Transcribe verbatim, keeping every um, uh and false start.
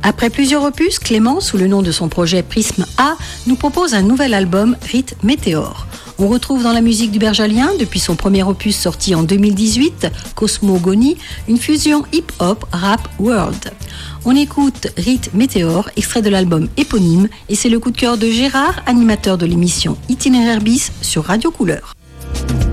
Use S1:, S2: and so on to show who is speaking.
S1: Après plusieurs opus, Clément, sous le nom de son projet Prisme A, nous propose un nouvel album, Rite Météore. On retrouve dans la musique du Bergalien, depuis son premier opus sorti en deux mille dix-huit, Cosmogonie, une fusion hip-hop, rap, world. On écoute Rite Météore, extrait de l'album éponyme, et c'est le coup de cœur de Gérard, animateur de l'émission Itinéraire bis sur Radio Couleur.